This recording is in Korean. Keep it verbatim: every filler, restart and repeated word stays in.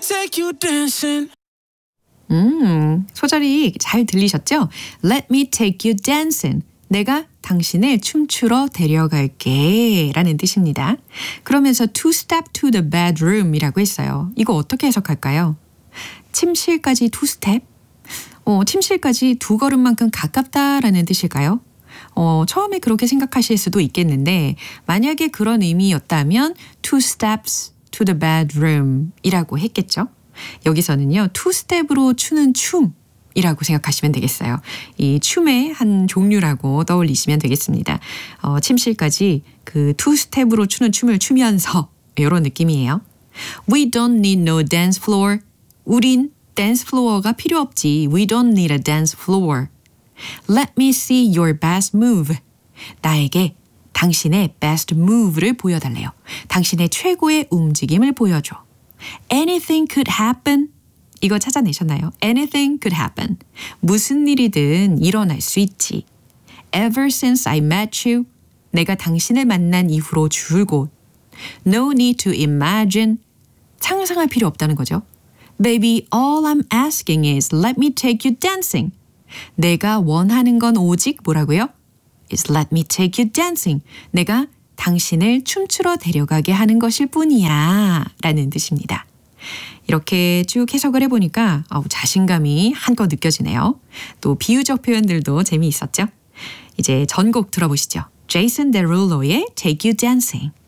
take you dancing. 음, 소절이 잘 들리셨죠? Let me take you dancing. 내가 당신을 춤추러 데려갈게 라는 뜻입니다. 그러면서 to step to the bedroom 이라고 했어요. 이거 어떻게 해석할까요? 침실까지 two step? 어, 침실까지 두 걸음만큼 가깝다라는 뜻일까요? 어, 처음에 그렇게 생각하실 수도 있겠는데 만약에 그런 의미였다면 two steps to the bedroom 이라고 했겠죠. 여기서는요. two step으로 추는 춤이라고 생각하시면 되겠어요. 이 춤의 한 종류라고 떠올리시면 되겠습니다. 어, 침실까지 그 two step으로 추는 춤을 추면서 이런 느낌이에요. We don't need no dance floor. 우린 댄스 플로어가 필요 없지. We don't need a dance floor. Let me see your best move. 나에게 당신의 best move를 보여달래요. 당신의 최고의 움직임을 보여줘. Anything could happen. 이거 찾아내셨나요? Anything could happen. 무슨 일이든 일어날 수 있지. Ever since I met you. 내가 당신을 만난 이후로 줄곧. No need to imagine. 상상할 필요 없다는 거죠. Baby, all I'm asking is let me take you dancing. 내가 원하는 건 오직 뭐라고요? is let me take you dancing. 내가 당신을 춤추러 데려가게 하는 것일 뿐이야 라는 뜻입니다. 이렇게 쭉 해석을 해보니까 어우, 자신감이 한껏 느껴지네요. 또 비유적 표현들도 재미있었죠. 이제 전곡 들어보시죠. 제이슨 데룰로의 Take You Dancing.